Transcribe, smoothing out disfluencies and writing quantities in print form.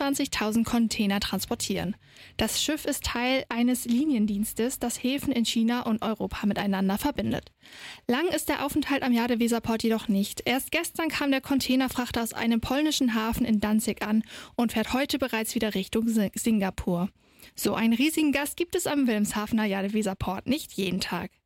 25.000 Container transportieren. Das Schiff ist Teil eines Liniendienstes, das Häfen in China und Europa miteinander verbindet. Lang ist der Aufenthalt am Jadeweserport jedoch nicht. Erst gestern kam der Containerfrachter aus einem polnischen Hafen in Danzig an und fährt heute bereits wieder Richtung Singapur. So einen riesigen Gast gibt es am Wilhelmshavener Jadeweserport nicht jeden Tag.